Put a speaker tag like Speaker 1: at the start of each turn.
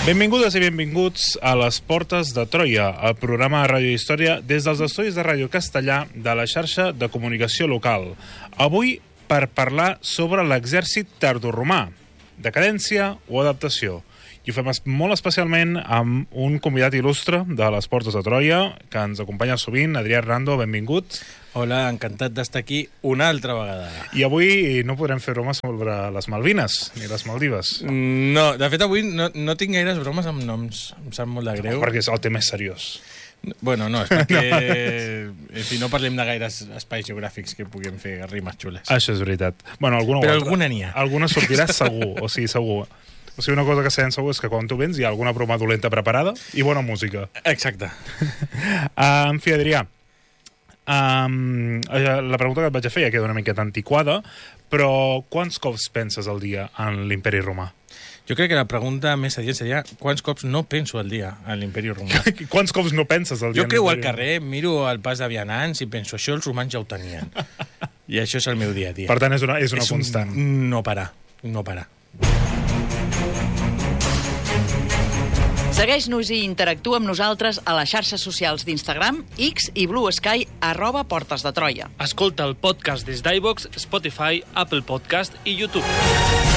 Speaker 1: Benvingudes i benvinguts a Les Portes de Troia, el programa de Ràdio Història des dels estudis de Ràdio Castellà de la xarxa de comunicació local. Avui per parlar sobre l'exèrcit tardoromà, decadència o adaptació. I ho fem molt especialment amb un convidat il·lustre de Les Portes de Troia, que ens acompanya sovint, Adrià Hernando, benvingut.
Speaker 2: Hola, encantat d'estar aquí una altra vegada.
Speaker 1: I avui no podrem fer bromes sobre les Malvines, ni les Maldives.
Speaker 2: No, de fet avui no tinc gaires bromes amb noms, em sap molt de greu.
Speaker 1: Perquè el tema és seriós.
Speaker 2: Bueno, no, és perquè no parlem de gaires espais geogràfics que puguem fer rimes xules.
Speaker 1: Això és veritat. Bueno,
Speaker 2: però alguna n'hi ha.
Speaker 1: Alguna sortirà segur, o sigui, segur. O sigui, una cosa que sabem segur és que quan tu vens hi ha alguna broma dolenta preparada i bona música.
Speaker 2: Exacte.
Speaker 1: En fi, Adrià, la pregunta que et vaig a fer ja queda una miqueta antiquada, però quants cops penses al dia en l'imperi romà?
Speaker 2: Jo crec que la pregunta més adient seria quants cops no penso al dia en l'imperi romà.
Speaker 1: Quants cops no penses al dia?
Speaker 2: Jo creu al carrer, miro el pas de vianants i penso, això els romans ja ho tenien. I això és el meu dia a dia.
Speaker 1: Per tant, és una constant.
Speaker 2: No parar.
Speaker 3: Segueix-nos i interactua amb nosaltres a les xarxes socials d'Instagram, X i Blue Sky @Portes de Troia.
Speaker 4: Escolta el podcast des d'iVoox, Spotify, Apple Podcast i YouTube.